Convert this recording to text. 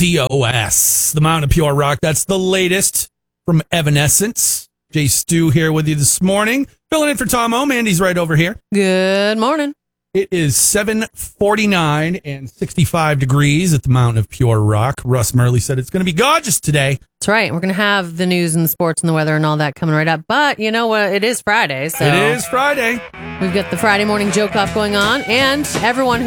TOS, the Mountain of Pure Rock. That's the latest from Evanescence. Jay Stu here with you this morning. Filling in for Tom O. Mandy's right over here. Good morning. It is 7:49 and 65 degrees at the Mountain of Pure Rock. Russ Murley said it's going to be gorgeous today. That's right. We're going to have the news and the sports and the weather and all that coming right up. But you know what? It is Friday. So It is Friday. we've got the Friday morning joke off going on. And everyone